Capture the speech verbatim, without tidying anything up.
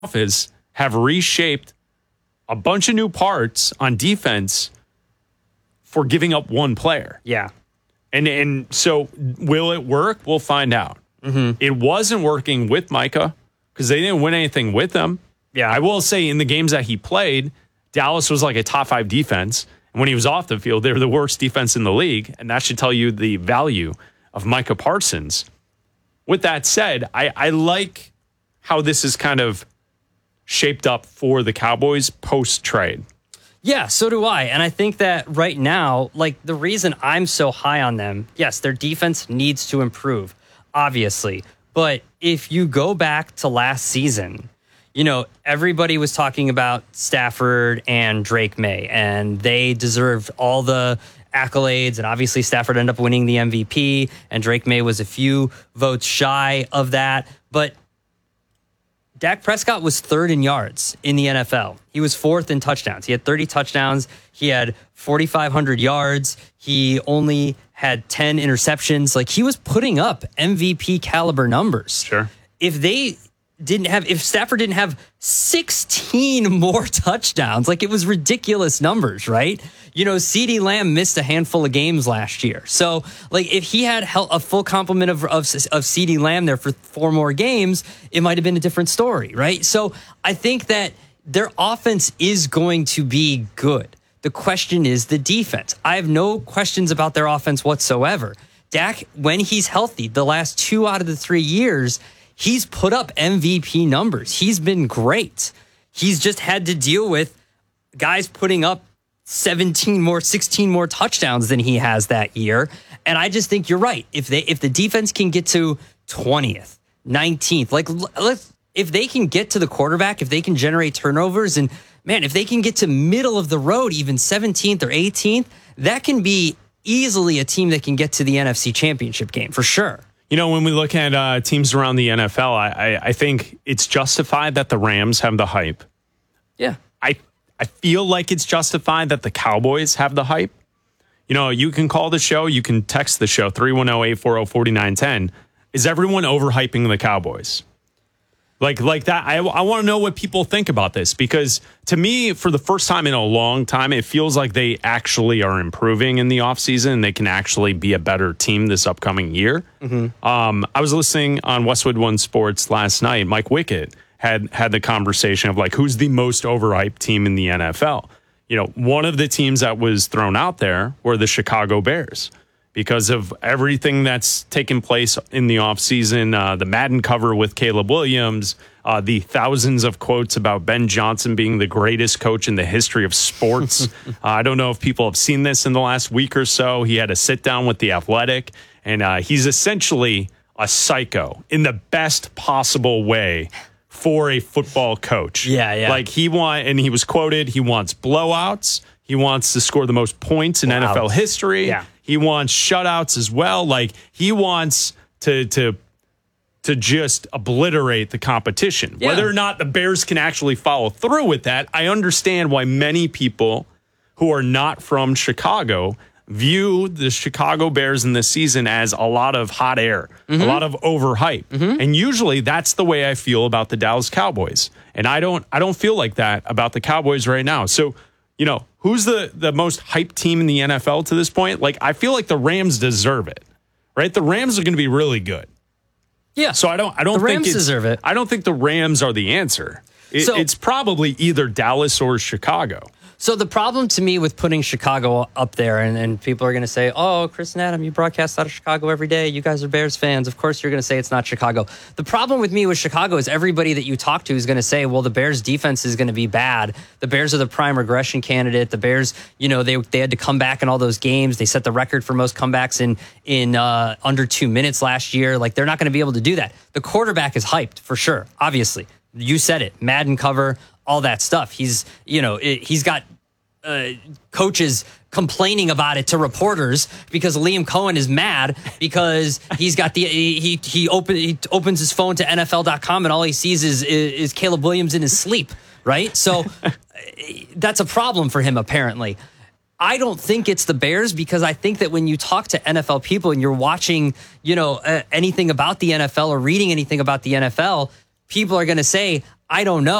office have reshaped a bunch of new parts on defense for giving up one player. Yeah. And and so will it work? We'll find out. Mm-hmm. It wasn't working with Micah because they didn't win anything with him. Yeah. I will say in the games that he played, Dallas was like a top five defense. And when he was off the field, they were the worst defense in the league. And that should tell you the value of Micah Parsons. With that said, I, I like how this is kind of shaped up for the Cowboys post-trade. Yeah, so do I. And I think that right now, like the reason I'm so high on them, yes, their defense needs to improve, obviously. But if you go back to last season, you know, everybody was talking about Stafford and Drake May, and they deserved all the accolades. And obviously Stafford ended up winning the M V P, and Drake May was a few votes shy of that. But Dak Prescott was third in yards in the N F L. He was fourth in touchdowns. He had thirty touchdowns. He had forty-five hundred yards. He only had ten interceptions. Like, he was putting up M V P caliber numbers. Sure. If they didn't have, if Stafford didn't have sixteen more touchdowns, like, it was ridiculous numbers, right? You know, CeeDee Lamb missed a handful of games last year. So, like, if he had a full complement of, of, of CeeDee Lamb there for four more games, it might have been a different story, right? So I think that their offense is going to be good. The question is the defense. I have no questions about their offense whatsoever. Dak, when he's healthy, the last two out of the three years, he's put up M V P numbers. He's been great. He's just had to deal with guys putting up seventeen more, sixteen more touchdowns than he has that year. And I just think you're right. If they, if the defense can get to twentieth, nineteenth, like, let's, if they can get to the quarterback, if they can generate turnovers, and man, if they can get to middle of the road, even seventeenth or eighteenth, that can be easily a team that can get to the N F C Championship game for sure. You know, when we look at uh, teams around the N F L, I, I, I think it's justified that the Rams have the hype. Yeah. I I feel like it's justified that the Cowboys have the hype. You know, you can call the show, you can text the show, three one zero, eight four zero, four nine one zero. Is everyone overhyping the Cowboys? Like, like that, I, I want to know what people think about this, because to me, for the first time in a long time, it feels like they actually are improving in the offseason and they can actually be a better team this upcoming year. Mm-hmm. Um, I was listening on Westwood One Sports last night. Mike Wickett had had the conversation of like, who's the most overhyped team in the N F L? You know, one of the teams that was thrown out there were the Chicago Bears because of everything that's taken place in the offseason, uh, the Madden cover with Caleb Williams, uh, the thousands of quotes about Ben Johnson being the greatest coach in the history of sports. uh, I don't know if people have seen this in the last week or so. He had a sit down with The Athletic, and uh, he's essentially a psycho in the best possible way for a football coach. Yeah, yeah. Like he want, and he was quoted, he wants blowouts. He wants to score the most points in wow. N F L history. Yeah. He wants shutouts as well. Like he wants to to to just obliterate the competition. Yeah. Whether or not the Bears can actually follow through with that, I understand why many people who are not from Chicago view the Chicago Bears in this season as a lot of hot air, mm-hmm. a lot of overhype. Mm-hmm. And usually that's the way I feel about the Dallas Cowboys. And I don't I don't feel like that about the Cowboys right now. So, you know, who's the, the most hyped team in the N F L to this point? Like, I feel like the Rams deserve it, right? The Rams are going to be really good. Yeah. So I don't I don't the think Rams it's, deserve it. I don't think the Rams are the answer. It, so, it's probably either Dallas or Chicago. So the problem to me with putting Chicago up there, and, and people are going to say, oh, Chris and Adam, you broadcast out of Chicago every day. You guys are Bears fans. Of course, you're going to say it's not Chicago. The problem with me with Chicago is everybody that you talk to is going to say, well, the Bears defense is going to be bad. The Bears are the prime regression candidate. The Bears, you know, they they had to come back in all those games. They set the record for most comebacks in, in uh, under two minutes last year. Like, they're not going to be able to do that. The quarterback is hyped for sure, obviously. You said it, Madden cover, all that stuff. He's, you know, it, he's got uh, coaches complaining about it to reporters because Liam Cohen is mad because he's got the he he open he opens his phone to N F L dot com and all he sees is is, is Caleb Williams in his sleep, right? So that's a problem for him apparently. I don't think it's the Bears because I think that when you talk to N F L people and you're watching, you know, uh, anything about the N F L or reading anything about the N F L, people are going to say, I don't know.